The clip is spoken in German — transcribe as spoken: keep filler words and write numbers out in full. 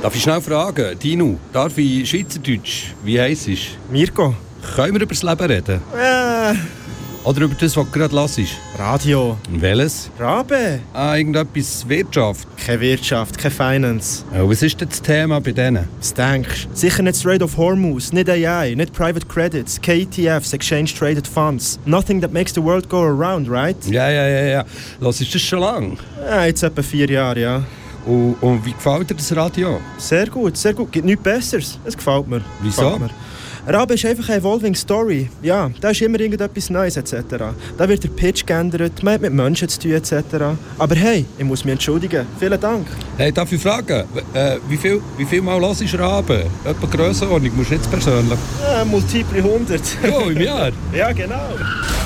Darf ich schnell fragen, Dino, darf ich Schweizerdeutsch, wie heisst es? Mirko. Können wir über das Leben reden? Äh. Oder über das, was du gerade hörst? Radio. Welches? Rabe. Ah, irgendetwas Wirtschaft. Keine Wirtschaft, keine Finance. Oh, was ist denn das Thema bei denen? Was denkst du? Sicher nicht Strait of Hormuz, nicht A I, nicht Private Credits, K E T Fs, Exchange Traded Funds. Nothing that makes the world go around, right? Ja, ja, ja, ja. Los, ist das schon lang? Ja, jetzt etwa vier Jahre, ja. Und, und wie gefällt dir das Radio? Sehr gut, sehr gut. Gibt nichts Besseres. Es gefällt mir. Wieso? Gefällt mir. Rabe ist einfach eine evolving Story. Ja, da ist immer irgendetwas Neues et cetera. Da wird der Pitch geändert, man hat mit Menschen zu tun et cetera. Aber hey, ich muss mich entschuldigen. Vielen Dank. Hey, darf ich fragen, äh, wie, viel, wie viel Mal hörst du Rabe? Etwa Grössenordnung, musst du nicht persönlich? Ja, multiple hundert. Ja, im Jahr? Ja, genau.